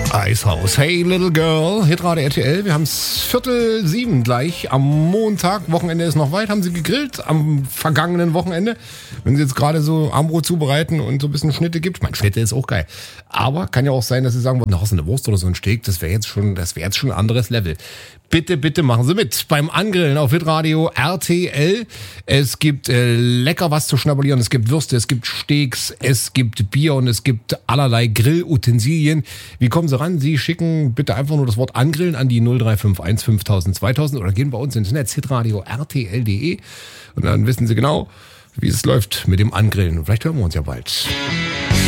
Eishaus. Hey Little Girl, Hitradio RTL. Wir haben es 6:45 gleich am Montag. Wochenende ist noch weit. Haben Sie gegrillt am vergangenen Wochenende? Wenn Sie jetzt gerade so Armbrot zubereiten und so ein bisschen Schnitte gibt. Ich meine, Schnitte ist auch geil. Aber kann ja auch sein, dass Sie sagen, na, hast du eine Wurst oder so ein Steak? Das wäre jetzt schon ein anderes Level. Bitte, bitte machen Sie mit beim Angrillen auf Hitradio RTL. Es gibt lecker was zu schnabulieren. Es gibt Würste, es gibt Steaks, es gibt Bier und es gibt allerlei Grillutensilien. Wie kommen Sie ran? Sie schicken bitte einfach nur das Wort Angrillen an die 0351 5000 2000 oder gehen bei uns ins Netz hitradio rtl.de und dann wissen Sie genau, wie es läuft mit dem Angrillen. Und vielleicht hören wir uns ja bald.